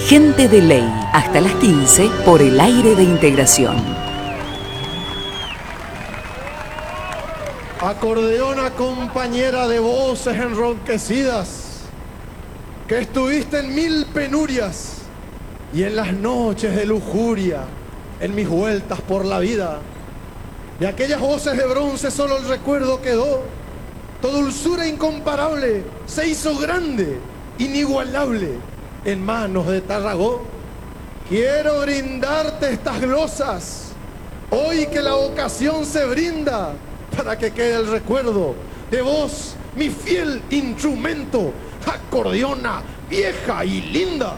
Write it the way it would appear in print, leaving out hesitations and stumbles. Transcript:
Gente de Ley, hasta las 15 por el aire de Integración. Acordeona compañera de voces enronquecidas, que estuviste en mil penurias y en las noches de lujuria, en mis vueltas por la vida. De aquellas voces de bronce solo el recuerdo quedó. Tu dulzura incomparable se hizo grande, inigualable, en manos de Tarragó. Quiero brindarte estas glosas, hoy que la ocasión se brinda, para que quede el recuerdo de vos, mi fiel instrumento, acordeona vieja y linda.